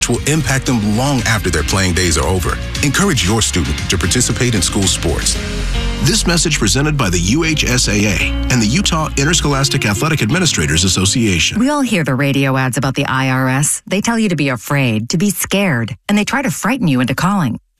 will impact them long after their playing days are over. Encourage your student to participate in school sports. This message presented by the UHSAA and the Utah Interscholastic Athletic Administrators Association. We all hear the radio ads about the IRS. They tell you to be afraid, to be scared, and they try to frighten you into calling.